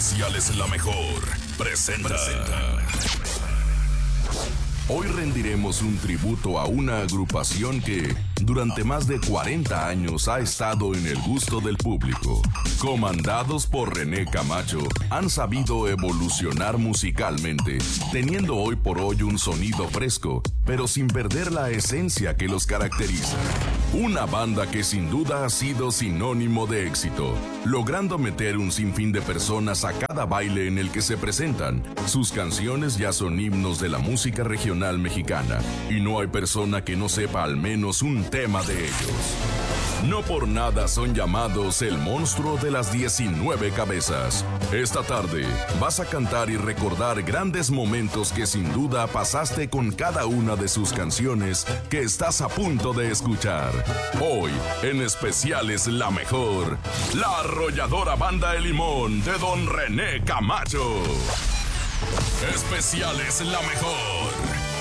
Especiales La Mejor presenta. Hoy rendiremos un tributo a una agrupación que durante más de 40 años ha estado en el gusto del público. Comandados por René Camacho, han sabido evolucionar musicalmente, teniendo hoy por hoy un sonido fresco, pero sin perder la esencia que los caracteriza. Una banda que sin duda ha sido sinónimo de éxito, logrando meter un sinfín de personas a cada baile en el que se presentan. Sus canciones ya son himnos de la música regional mexicana, y no hay persona que no sepa al menos un tema de ellos. No por nada son llamados el monstruo de las 19 cabezas. Esta tarde vas a cantar y recordar grandes momentos que sin duda pasaste con cada una de sus canciones que estás a punto de escuchar. Hoy, en Especiales La Mejor, la arrolladora Banda El Limón de Don René Camacho. Especiales La Mejor.